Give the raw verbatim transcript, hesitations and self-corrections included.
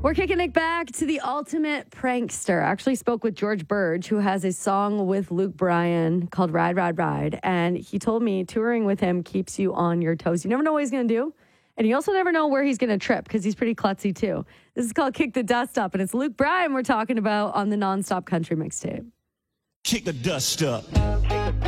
We're kicking it back to the ultimate prankster. I actually spoke with George Burge, who has a song with Luke Bryan called Ride, Ride, Ride. And he told me touring with him keeps you on your toes. You never know what he's going to do. And you also never know where he's going to trip because he's pretty klutzy too. This is called Kick the Dust Up. And it's Luke Bryan we're talking about on the Nonstop Country Mixtape. Kick the dust up.